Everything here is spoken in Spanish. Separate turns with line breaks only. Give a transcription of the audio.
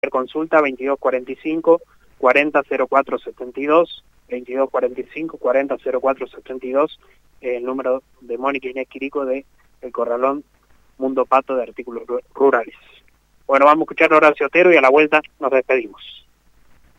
consulta 2245 400472, 2245 400472, el número de Mónica Inés Quirico de El Corralón Mundo Pato de Artículos Rurales. Bueno, vamos a escuchar a Horacio Otero y a la vuelta nos despedimos.